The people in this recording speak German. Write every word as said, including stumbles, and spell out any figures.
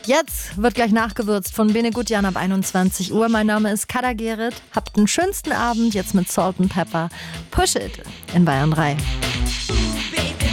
Jetzt wird gleich nachgewürzt von Bene Gutjan ab einundzwanzig Uhr. Mein Name ist Kada Gerrit. Habt den schönsten Abend jetzt mit Salt and Pepper. Push It in Bayern drei. Baby.